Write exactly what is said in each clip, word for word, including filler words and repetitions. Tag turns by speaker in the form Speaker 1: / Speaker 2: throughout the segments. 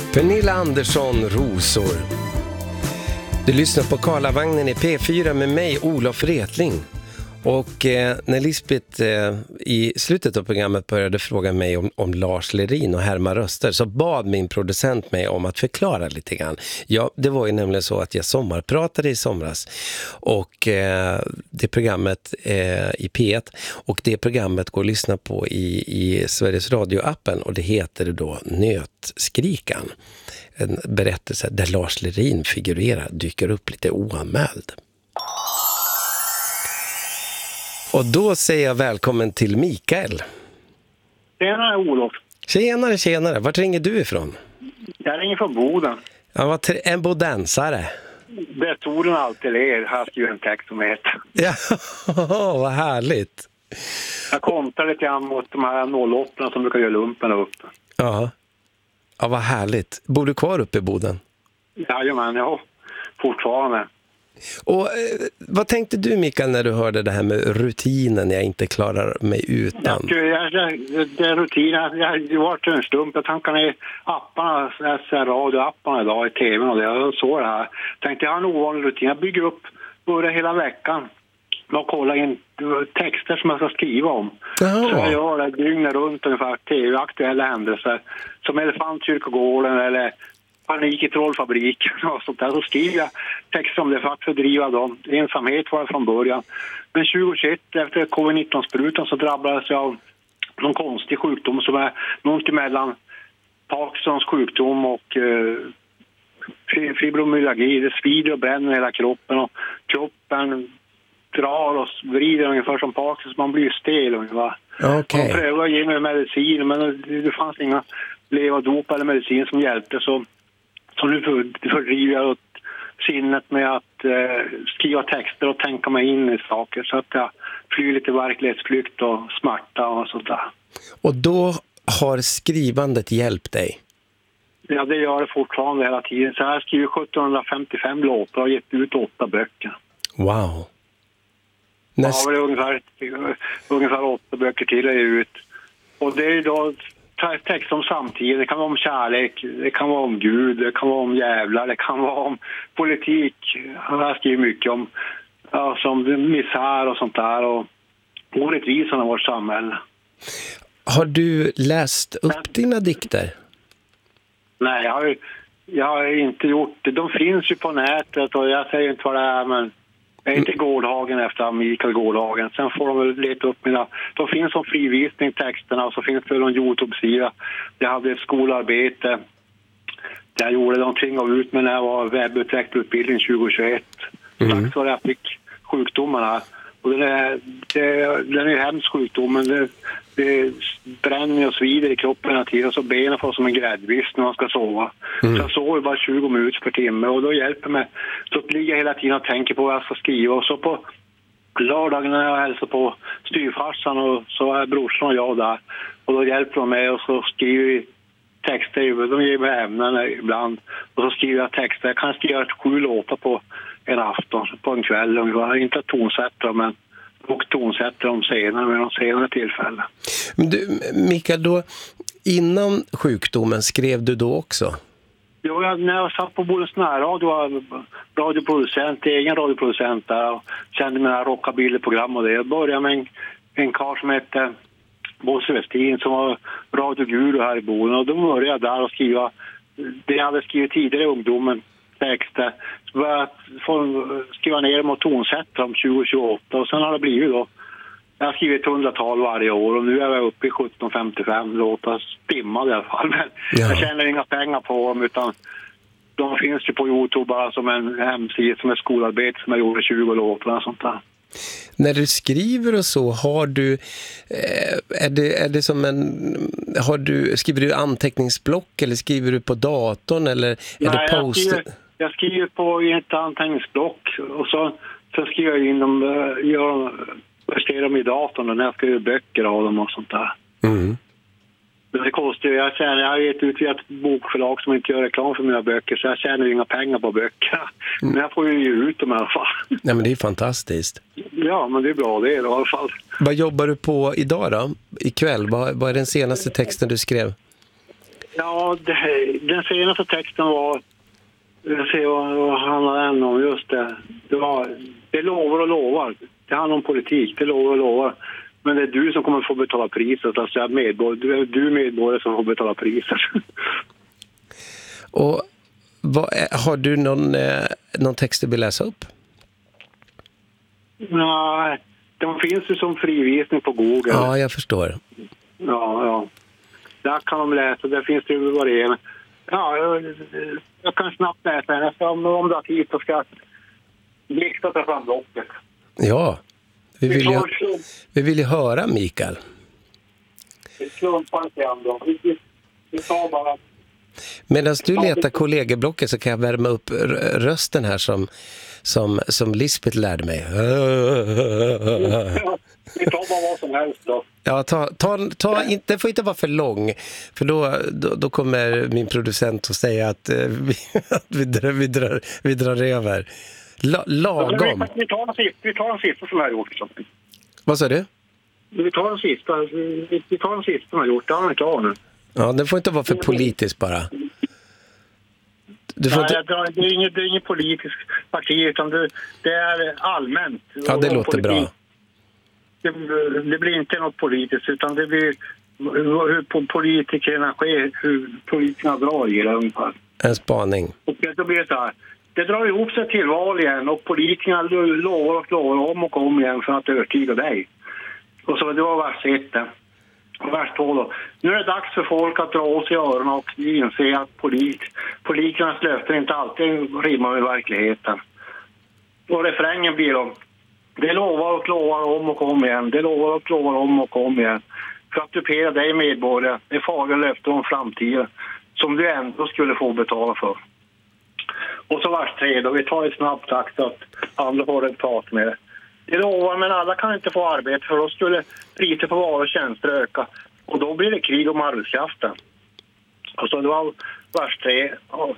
Speaker 1: Pernilla Andersson, Rosor. Du lyssnar på Karlavagnen i P fyra med mig, Olof Wretling. Och eh, när Lisbeth eh, i slutet av programmet började fråga mig om, om Lars Lerin och härma röster, så bad min producent mig om att förklara lite grann. Ja, det var ju nämligen så att jag sommarpratade i somras, och eh, det programmet eh, i P ett, och det programmet går att lyssna på i, i Sveriges Radio-appen, och det heter då Nötskrikan. En berättelse där Lars Lerin figurerar, dyker upp lite oanmäld. Och då säger jag välkommen till Mikael.
Speaker 2: Tjenare, Olof.
Speaker 1: Tjenare, tjenare. Vart ringer du ifrån?
Speaker 2: Jag ringer från Boden.
Speaker 1: Ja, vad tre- en bodensare.
Speaker 2: Där solen alltid ler, har jag skrivit en text som heter.
Speaker 1: Ja, vad härligt.
Speaker 2: Jag kontrar lite grann mot de här noll åtta som brukar göra lumpen upp.
Speaker 1: Ja. Ja, vad härligt. Bor du kvar uppe i Boden?
Speaker 2: Jajamän, ja. Fortfarande.
Speaker 1: Och eh, vad tänkte du, Mikael, när du hörde det här med rutinen jag inte klarar mig utan?
Speaker 2: Jag, jag, jag, det är rutinen. Jag har varit en stump. Jag tankar ner apparna, radioapparna idag i tvn, och det, jag såg det här. Tänkte jag har en ovanlig rutin. Jag bygger upp börjar hela veckan med att kolla in texter som jag ska skriva om. Jaha. Så jag gör det dygnet runt ungefär tv-aktuella händelser. Som Elefantkyrkogården eller Panik i trollfabriken och sånt där. Så skriver jag texter om det för att fördriva dem. Ensamhet var det från början. Men tjugohundratjugoett, efter covid nitton-sprutan, så drabbades jag av någon konstig sjukdom som är något mellan Parkinsons sjukdom och eh, fibromyalgi. Det svider och bränner hela kroppen, och kroppen drar och vrider ungefär som Parkinson. Man blir stel ungefär.
Speaker 1: Okay.
Speaker 2: Man prövar att ge mig medicin, men det fanns inga levadop eller medicin som hjälpte, så Så nu fördriver jag åt sinnet med att eh, skriva texter och tänka mig in i saker, så att jag flyr lite verklighetsflykt och smärta och sånt där.
Speaker 1: Och då har skrivandet hjälpt dig?
Speaker 2: Ja, det gör det fortfarande hela tiden. Så jag har skrivit sjuttonhundrafemtiofem låtar och gett ut åtta böcker.
Speaker 1: Wow.
Speaker 2: Näst... Ja, det är ungefär, ungefär åtta böcker till att ge ut. Och det är då text om samtiden. Det kan vara om kärlek, det kan vara om Gud, det kan vara om jävlar, det kan vara om politik. Han har skrivit mycket om, ja, som misär och sånt där, och orättvisan av vårt samhälle.
Speaker 1: Har du läst upp Men, dina dikter?
Speaker 2: Nej, jag har, jag har inte gjort det. De finns ju på nätet, och jag säger inte vad det är, men jag är inte Gårdhagen efter Mikael Gårdhagen. Sen får de väl leta upp mina... De finns som frivisning, texterna, och så finns det en YouTube-sida. Jag hade ett skolarbete. Jag gjorde någonting och ut med när jag var webbutvecklarutbildning tjugohundratjugoett. Mm. Tack så jag fick sjukdomarna. Och den är, det, den är ju hemsk sjukdomen. Det, det bränner och svider i kroppen hela tiden. Så benen får som en gräddvist när man ska sova. Mm. Så jag sover bara tjugo minuter per timme. Och då hjälper mig. Så ligger jag hela tiden och tänker på vad jag ska skriva. Och så på lördagen när jag hälsar på styrfarsan, och så är brorsan och jag där. Och då hjälper de mig, och så skriver vi texter. De ger mig ämnen ibland. Och så skriver jag texter. Jag kan skriva sju låtar på en afton, på en kväll. Jag har inte tonsätter, men och tonsätter dem senare med de senare tillfällen.
Speaker 1: Men du, Mikael, då, innan sjukdomen skrev du då också?
Speaker 2: Jo, jag, när jag satt på Bodens närradio, var radioproducent, egen radioproducent där, och kände mina rockabilly-program och det. Jag började med en, en karl som hette Bosse Westin, som var radioguru här i Boden, och då började jag där och skriva det jag hade skrivit tidigare i ungdomen, texter. Så började jag skriva ner dem och tonsätta dem tjugo tjugoåtta, och sen har det blivit då. Jag har skrivit hundratal varje år, och nu är jag uppe i sjutton femtiofem låtar, stimmade i alla fall. Men ja. Jag tjänar inga pengar på dem, utan de finns ju på YouTube bara som en hemsida, som ett skolarbete som jag gjorde tjugo låtar och sånt där.
Speaker 1: När du skriver och så, har du eh, är det är det som en har du skriver du anteckningsblock, eller skriver du på datorn, eller är
Speaker 2: Nej,
Speaker 1: det post?
Speaker 2: Jag skriver, jag skriver på ett anteckningsblock, och så så skriver jag in dem, gör justerar dem i datorn när jag skriver böcker av dem och sånt där. Mm. Men det kostar ju, jag känner, jag har gett ut via ett bokförlag som inte gör reklam för mina böcker, så jag tjänar ju inga pengar på böcker. Mm. Men jag får ju ge ut dem i alla fall.
Speaker 1: Nej, men det är fantastiskt.
Speaker 2: Ja, men det är bra det är i alla fall.
Speaker 1: Vad jobbar du på idag då? Ikväll? Vad, vad är den senaste texten du skrev?
Speaker 2: Ja, det, den senaste texten var... Jag ser vad, vad handlar den om, just det. Det, var, det lovar och lovar. Det handlar om politik, det lovar och lovar. Men det är du som kommer få betala priset. Alltså medborg, du är du medborgare som får betala priset.
Speaker 1: Och vad, har du någon, eh, någon text du vill läsa upp?
Speaker 2: Nej, de finns ju som frivisning på Google.
Speaker 1: Ja, jag förstår.
Speaker 2: Ja, ja. Där kan de läsa, där finns det ju vad det är. Ja, jag, jag kan snabbt läsa den. Om, om du har tid så ska jag likta ta fram blocket.
Speaker 1: Ja, vi vill, ju, vi vill ju höra Mikael.
Speaker 2: Vi slumpar inte ändå. Vi, vi tar bara...
Speaker 1: Medan du letar kollegieblocket så kan jag värma upp rösten här som, som, som Lisbeth lärde mig.
Speaker 2: Vi tar bara vad som helst då.
Speaker 1: Ja, ta, ta, ta, det får inte vara för lång. För då, då, då kommer min producent att säga att, eh, vi, att vi, drar, vi, drar, vi drar över. La, lagom.
Speaker 2: Vi tar en sista, vi tar en sista som jag har gjort. Så.
Speaker 1: Vad sa du?
Speaker 2: Vi tar en sista, vi, vi tar en sista som jag har gjort. Det är klar nu.
Speaker 1: Ja, det får inte vara för politiskt bara. Du får
Speaker 2: Nej,
Speaker 1: inte...
Speaker 2: det är inget, det är inget politiskt parti utan det, det är allmänt.
Speaker 1: Ja, det låter
Speaker 2: politik.
Speaker 1: bra.
Speaker 2: Det, det blir inte något politiskt utan det blir hur politikerna sker, hur politikerna drar i det ungefär.
Speaker 1: En spaning.
Speaker 2: Och då blir det så här. Det drar ihop sig till val igen och politikerna lovar och lovar om och om igen för att övertyga dig. Och så det var vers ett. Och vers två då. Nu är det dags för folk att dra oss i öronen och inse att polit, politikernas löften inte alltid rimmar med verkligheten. Och refrängen blir då. Det lovar och lovar om och om igen. Det lovar och lovar om och om igen. För att dupera dig medborgare. Det är farliga löften om framtiden. Som du ändå skulle få betala för. Och så vers tre då. Vi tar i snabb takt att andra får ett prat med det. Det lovar men alla kan inte få arbete. För då skulle priset på varor och tjänster öka. Och då blir det krig om arbetskraften. Och så det var vers tre. Och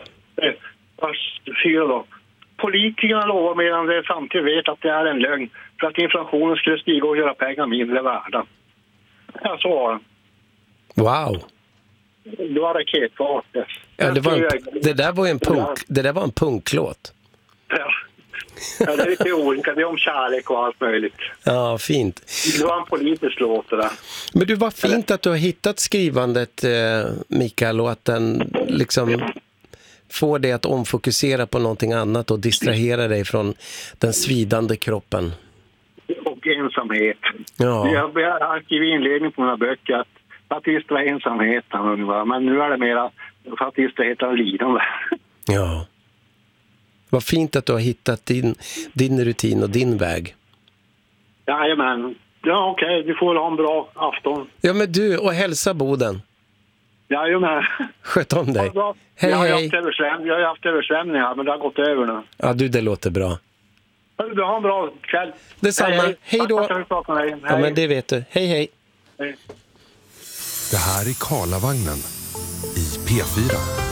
Speaker 2: vers fyra då. Politikerna lovar medan de samtidigt vet att det är en lögn för att inflationen skulle stiga och göra pengar mindre värda. Ja, så var det.
Speaker 1: Wow.
Speaker 2: Det var raketfart.
Speaker 1: Ja, det, var en, det där var en punk, det där var en punklåt.
Speaker 2: Ja. Ja, det är lite olika. Det är om kärlek och allt möjligt.
Speaker 1: Ja, fint.
Speaker 2: Det var en politisk låt det där.
Speaker 1: Men du, var fint att du har hittat skrivandet, eh, Mikael, och att den liksom... får dig att omfokusera på någonting annat och distrahera dig från den svidande kroppen.
Speaker 2: Och ensamhet.
Speaker 1: Ja.
Speaker 2: Jag har skrivit inledning på mina böcker att för att distrahera ensamheten. Men nu är det mera för att distrahera lidande.
Speaker 1: Ja. Vad fint att du har hittat din, din rutin och din väg.
Speaker 2: Jajamän. Ja, okej. Okay. Du får väl ha en bra afton.
Speaker 1: Ja, men du, och hälsa Boden.
Speaker 2: Jajamän.
Speaker 1: Sköt om dig. Hej,
Speaker 2: jag har
Speaker 1: hej.
Speaker 2: Haft översväm, jag har haft översvämningar, men det har gått över nu.
Speaker 1: Ja, du, det låter bra.
Speaker 2: Du har en bra kväll.
Speaker 1: Detsamma. Hej, hej då.
Speaker 2: Hej.
Speaker 1: Ja, men det vet du. Hej, hej.
Speaker 2: Hej.
Speaker 3: Det här är Karlavagnen i P fyra.